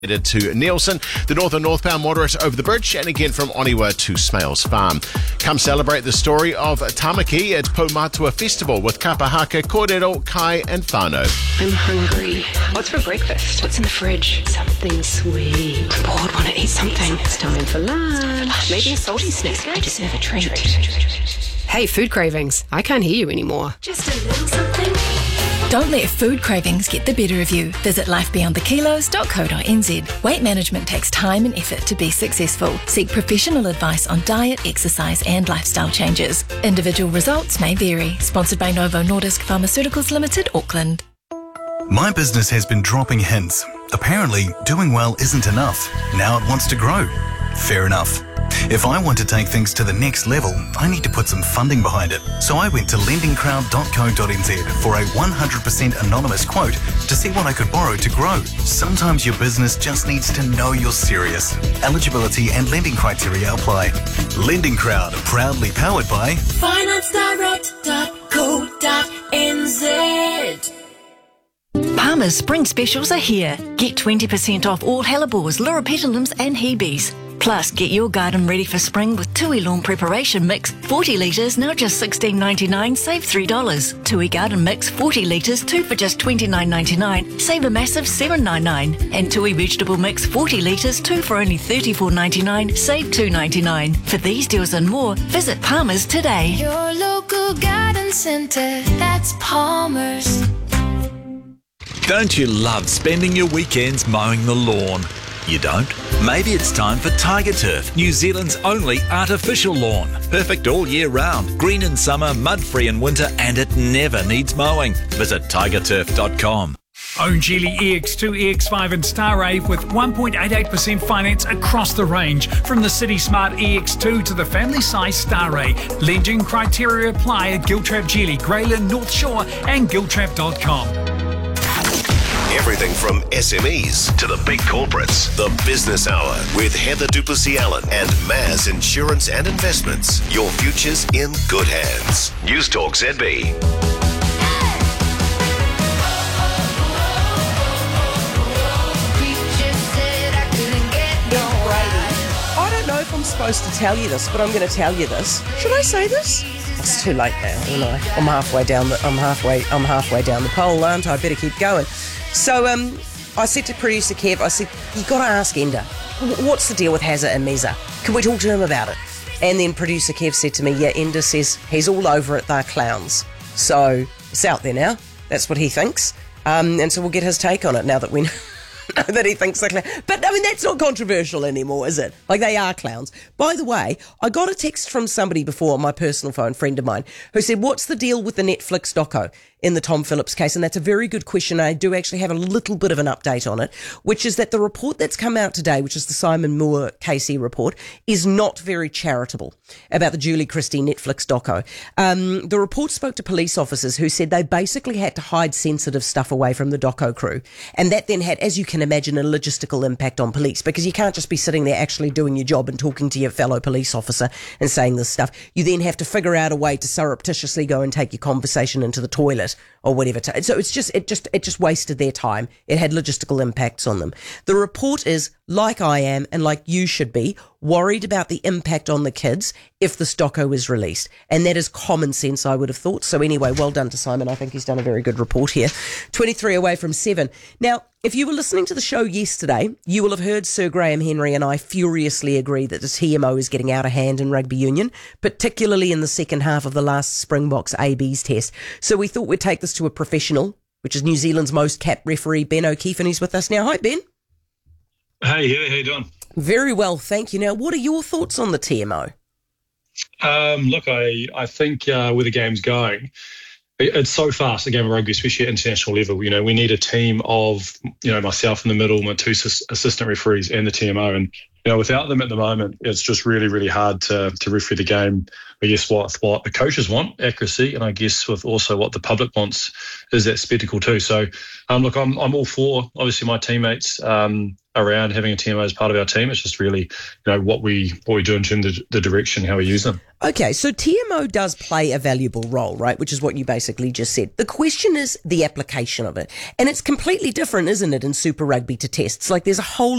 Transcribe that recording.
Headed to Nielsen, the north and northbound moderate over the bridge, and again from Oniwa to Smales Farm. Come celebrate the story of Tamaki at Paumatua Festival with Kapahaka, Kōrero, Kai and Whānau. I'm hungry. What's for breakfast? What's in the fridge? Something sweet. I'm bored, want to eat something. It's time for lunch. Maybe a salty snack. I deserve a treat. Hey, food cravings. I can't hear you anymore. Just a little something. Don't let food cravings get the better of you. Visit lifebeyondthekilos.co.nz. Weight management takes time and effort to be successful. Seek professional advice on diet, exercise and lifestyle changes. Individual results may vary. Sponsored by Novo Nordisk Pharmaceuticals Limited, Auckland. My business has been dropping hints. Apparently, doing well isn't enough. Now it wants to grow. Fair enough. If I want to take things to the next level, I need to put some funding behind it. So I went to lendingcrowd.co.nz for a 100% anonymous quote to see what I could borrow to grow. Sometimes your business just needs to know you're serious. Eligibility and lending criteria apply. Lending Crowd, proudly powered by financedirect.co.nz. Palmer's spring specials are here. Get 20% off all hellebores, loropetalums and hebes. Plus, get your garden ready for spring with Tui Lawn Preparation Mix, 40 litres, now just $16.99, save $3. Tui Garden Mix, 40 litres, 2 for just $29.99, save a massive $7.99. And Tui Vegetable Mix, 40 litres, 2 for only $34.99, save $2.99. For these deals and more, visit Palmer's today. Your local garden centre, that's Palmer's. Don't you love spending your weekends mowing the lawn? You don't? Maybe it's time for Tiger Turf, New Zealand's only artificial lawn. Perfect all year round, green in summer, mud-free in winter, and it never needs mowing. Visit tigerturf.com. Own Geely EX2, EX5 and Starrave with 1.88% finance across the range. From the City Smart EX2 to the family size Starray. Lending criteria apply at Giltrap Geely, Greyland, North Shore and giltrap.com. Everything from SMEs to the big corporates. The Business Hour with Heather Duplessis-Allen and Maz Insurance and Investments. Your future's in good hands. News Talk ZB. I don't know if I'm supposed to tell you this, but I'm going to tell you this. Should I say this? It's too late now, isn't I? I'm halfway down the pole, aren't I? Better keep going. So I said to producer Kev, I said, you got to ask Enda, what's the deal with Hazza and Meza? Can we talk to him about it? And then producer Kev said to me, yeah, Enda says he's all over it, they're clowns. So it's out there now. That's what he thinks. And so we'll get his take on it now that we know that he thinks they're clowns. But, I mean, that's not controversial anymore, is it? Like, they are clowns. By the way, I got a text from somebody before on my personal phone, friend of mine, who said, what's the deal with the Netflix doco in the Tom Phillips case? And that's a very good question. I do actually have a little bit of an update on it, which is that the report that's come out today, which is the Simon Moore KC report, is not very charitable about the Julie Christie Netflix doco. The report spoke to police officers who said they basically had to hide sensitive stuff away from the doco crew. And that then had, as you can imagine, a logistical impact on police, because you can't just be sitting there actually doing your job and talking to your fellow police officer and saying this stuff. You then have to figure out a way to surreptitiously go and take your conversation into the toilet or whatever. So it just wasted their time. It had logistical impacts on them. The report is, like I am and like you should be, worried about the impact on the kids if the doco is released. And that is common sense, I would have thought. So anyway, well done to Simon. I think he's done a very good report here. 23 away from 7. Now, if you were listening to the show yesterday, you will have heard Sir Graham Henry and I furiously agree that the TMO is getting out of hand in rugby union, particularly in the second half of the last Springboks ABs test. So we thought we'd take this to a professional, which is New Zealand's most capped referee, Ben O'Keefe, and he's with us now. Hi, Ben. Hey, how you doing? Very well, thank you. Now, what are your thoughts on the TMO? Look, I think where the game's going, it's so fast, the game of rugby, especially at international level. You know, we need a team of, myself in the middle, my two assistant referees and the TMO. And, without them at the moment, it's just really, really hard to referee the game. I guess what the coaches want, accuracy, and I guess with also what the public wants is that spectacle too. So, look, I'm all for, obviously, my teammates, around having a TMO as part of our team. It's just really, what we do in terms of the direction, how we use them. Okay, so TMO does play a valuable role, right? Which is what you basically just said. The question is the application of it. And it's completely different, isn't it, in Super Rugby to tests? Like there's a whole